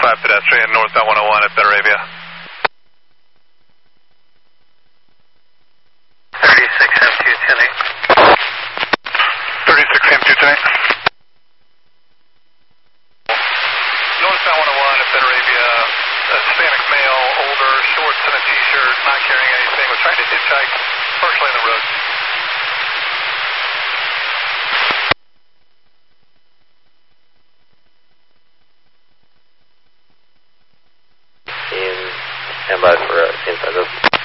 5 pedestrian, northbound 101 at Betarabia. 36 M2 10-8. 36 M2 10-8. Northbound 101 at Betarabia, Hispanic male, older, shorts and a t-shirt, not carrying anything, was trying to hitchhike, partially in the road. Stand by for inside those.